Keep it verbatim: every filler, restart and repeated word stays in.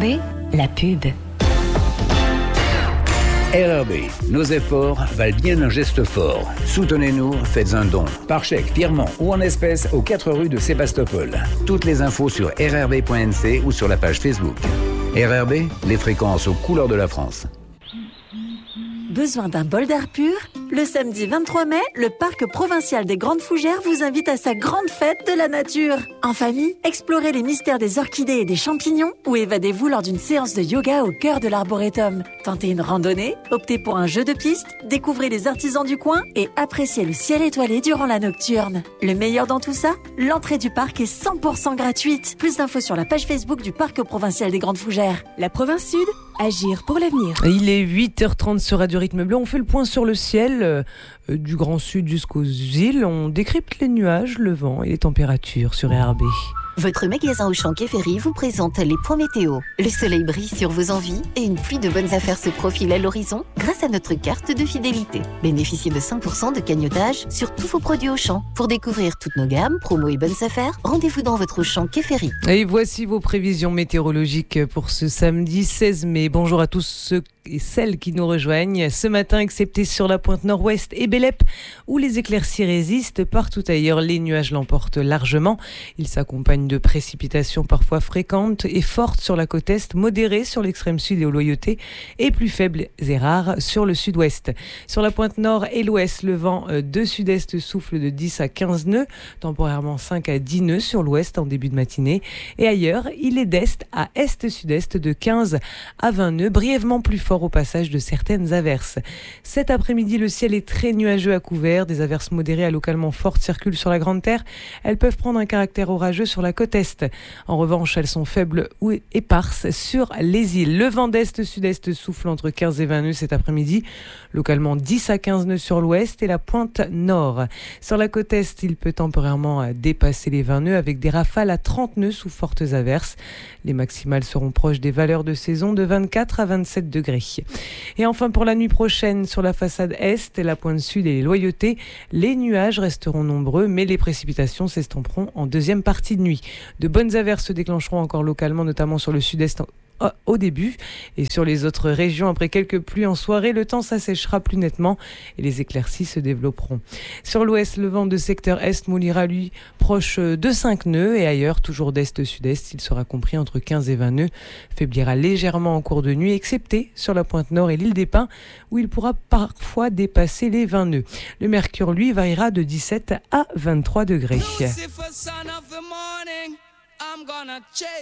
B, la pub. R R B, nos efforts valent bien un geste fort. Soutenez-nous, faites un don. Par chèque, virement ou en espèces aux quatre rues de Sébastopol. Toutes les infos sur r r b point n c ou sur la page Facebook. R R B, les fréquences aux couleurs de la France. Besoin d'un bol d'air pur ? Le samedi vingt-trois mai, le parc provincial des Grandes Fougères vous invite à sa grande fête de la nature. En famille, explorez les mystères des orchidées et des champignons ou évadez-vous lors d'une séance de yoga au cœur de l'arboretum. Tentez une randonnée, optez pour un jeu de piste, découvrez les artisans du coin et appréciez le ciel étoilé durant la nocturne. Le meilleur dans tout ça, l'entrée du parc est cent pour cent gratuite. Plus d'infos sur la page Facebook du parc provincial des Grandes Fougères. La province Sud, agir pour l'avenir. Il est huit heures trente sur Radio Rythme Bleu. On fait le point sur le ciel. Euh, du Grand Sud jusqu'aux îles, on décrypte les nuages, le vent et les températures sur R R B. Votre magasin Auchan Quai Ferry vous présente les points météo. Le soleil brille sur vos envies et une pluie de bonnes affaires se profile à l'horizon grâce à notre carte de fidélité. Bénéficiez de cinq pour cent de cagnotage sur tous vos produits Auchan. Pour découvrir toutes nos gammes, promos et bonnes affaires, rendez-vous dans votre Auchan Quai Ferry. Et voici vos prévisions météorologiques pour ce samedi seize mai. Bonjour à tous ceux et celles qui nous rejoignent ce matin, excepté sur la pointe nord-ouest et Bélep, où les éclaircies résistent. Partout ailleurs, les nuages l'emportent largement. Ils s'accompagnent de précipitations parfois fréquentes et fortes sur la côte est, modérées sur l'extrême sud et aux Loyautés, et plus faibles et rares sur le sud-ouest. Sur la pointe nord et l'ouest, le vent de sud-est souffle de dix à quinze nœuds, temporairement cinq à dix nœuds sur l'ouest en début de matinée. Et ailleurs, il est d'est à est-sud-est de quinze à vingt nœuds, brièvement plus fort au passage de certaines averses. Cet après-midi, le ciel est très nuageux à couvert. Des averses modérées à localement fortes circulent sur la Grande Terre. Elles peuvent prendre un caractère orageux sur la côte est. En revanche, elles sont faibles ou éparses sur les îles. Le vent d'est-sud-est souffle entre quinze et vingt nœuds cet après-midi. Localement dix à quinze nœuds sur l'ouest et la pointe nord. Sur la côte est, il peut temporairement dépasser les vingt nœuds avec des rafales à trente nœuds sous fortes averses. Les maximales seront proches des valeurs de saison de vingt-quatre à vingt-sept degrés. Et enfin, pour la nuit prochaine, sur la façade est, la pointe sud et les Loyautés, les nuages resteront nombreux, mais les précipitations s'estomperont en deuxième partie de nuit. De bonnes averses se déclencheront encore localement, notamment sur le sud-est au début, et sur les autres régions, après quelques pluies en soirée, le temps s'asséchera plus nettement et les éclaircies se développeront. Sur l'ouest, le vent de secteur est moulira lui proche de cinq nœuds, et ailleurs, toujours d'est-sud-est, il sera compris entre quinze et vingt nœuds, faiblira légèrement en cours de nuit, excepté sur la pointe nord et l'île des Pins, où il pourra parfois dépasser les vingt nœuds. Le mercure, lui, variera de dix-sept à vingt-trois degrés.